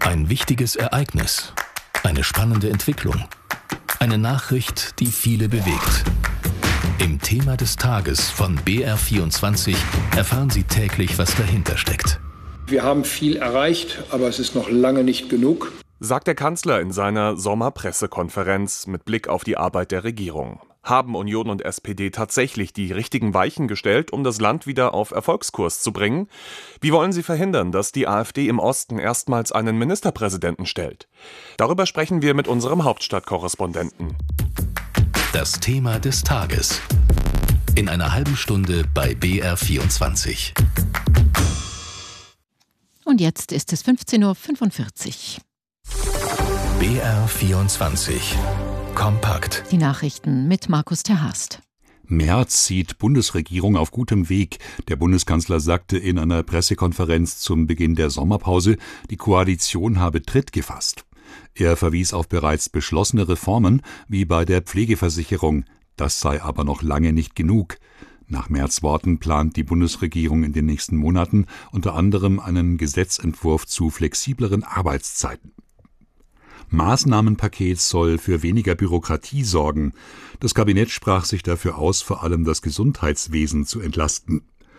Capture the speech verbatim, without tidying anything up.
Ein wichtiges Ereignis, eine spannende Entwicklung, eine Nachricht, die viele bewegt. Im Thema des Tages von B R vierundzwanzig erfahren Sie täglich, was dahinter steckt. Wir haben viel erreicht, aber es ist noch lange nicht genug, sagt der Kanzler in seiner Sommerpressekonferenz mit Blick auf die Arbeit der Regierung. Haben Union und S P D tatsächlich die richtigen Weichen gestellt, um das Land wieder auf Erfolgskurs zu bringen? Wie wollen sie verhindern, dass die AfD im Osten erstmals einen Ministerpräsidenten stellt? Darüber sprechen wir mit unserem Hauptstadtkorrespondenten. Das Thema des Tages. In einer halben Stunde bei B R vierundzwanzig. Und jetzt ist es fünfzehn Uhr fünfundvierzig. B R vierundzwanzig. Kompakt. Die Nachrichten mit Markus Terhast. Merz sieht Bundesregierung auf gutem Weg. Der Bundeskanzler sagte in einer Pressekonferenz zum Beginn der Sommerpause, die Koalition habe Tritt gefasst. Er verwies auf bereits beschlossene Reformen, wie bei der Pflegeversicherung. Das sei aber noch lange nicht genug. Nach Merz' Worten plant die Bundesregierung in den nächsten Monaten unter anderem einen Gesetzentwurf zu flexibleren Arbeitszeiten. Maßnahmenpaket soll für weniger Bürokratie sorgen. Das Kabinett sprach sich dafür aus, vor allem das Gesundheitswesen zu entlasten.